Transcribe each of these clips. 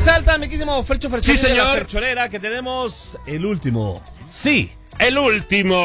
resalta, mi quísimo Fercho Fercholera, Sí, señor. la Fercholera, que tenemos el último. Sí. El último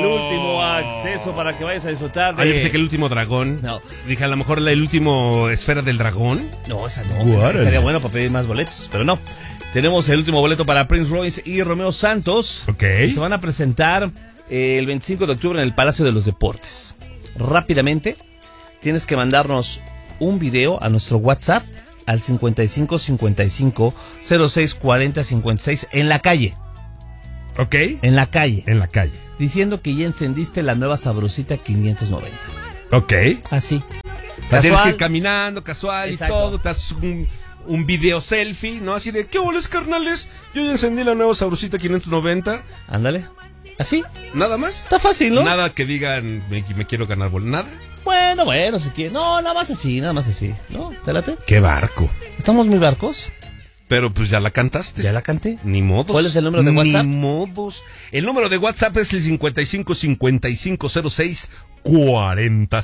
acceso para que vayas a disfrutar de... Ah, yo pensé que el último dragón. No. Dije, a lo mejor el último esfera del dragón. No, esa no. Guárale. Estaría bueno para pedir más boletos, pero no. Tenemos el último boleto para Prince Royce y Romeo Santos. Ok. Se van a presentar el 25 de octubre en el Palacio de los Deportes. Rápidamente, tienes que mandarnos un video a nuestro WhatsApp al 55 55 06 40 56 en la calle. Ok. En la calle. En la calle. Diciendo que ya encendiste la nueva Sabrosita 590. Ok. Así. Tienes que ir Casual. caminando, casual. Exacto. Y todo. Te haces un video selfie, ¿no? Así de, ¿qué boles, carnales? Yo ya encendí la nueva Sabrosita 590. Ándale. Así. ¿Nada más? Está fácil, ¿no? Nada que digan, me quiero ganar boletos. Nada. Bueno, si quieres. No, nada más así. ¿No? ¿Te late? ¡Qué barco! ¿Estamos muy barcos? Pero pues ya la cantaste. ¿Ya la canté? Ni modos. ¿Cuál es el número de WhatsApp? Ni modos. El número de WhatsApp es el 55 55 06 40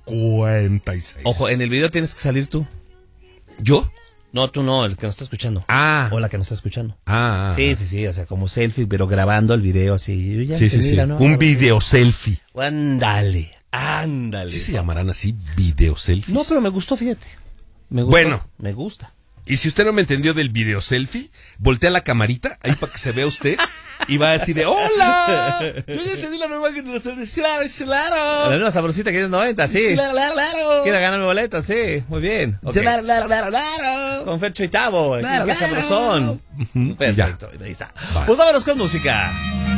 56. Ojo, en el video tienes que salir tú. ¿Yo? No, tú no, el que nos está escuchando. Ah. O la que nos está escuchando. Ah. Sí, o sea, como selfie, pero grabando el video así. Yo ya Sí. entendí la nueva Un Sabrosita. video selfie. Ándale. ¿Sí se llamarán así video selfies? No, pero me gustó, fíjate. Me gustó. Bueno. Me gusta. Y si usted no me entendió del video selfie, voltea la camarita ahí para que se vea usted y va a decir de ¡hola! Yo ya encendí la nueva generación de La nueva Sabrosita 590, sí. Claro. Quiero ganar mi boleto, sí. Muy bien. Ok. Con Fercho y Tavo. Qué sabrosón. Perfecto. Ahí está. Vale. Pues vámonos con música.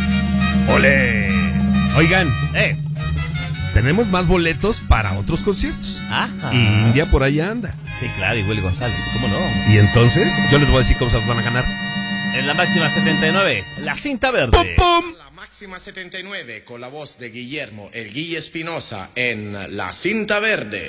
¡Olé! Oigan, ¡Eh! tenemos más boletos para otros conciertos. Ajá. India por ahí anda. Sí, claro, y Willy González, ¿cómo no? Y entonces, yo les voy a decir cómo se los van a ganar. En la máxima 79, la cinta verde. ¡Pum, pum! La máxima 79 con la voz de Guillermo, el Guille Espinosa en La Cinta Verde.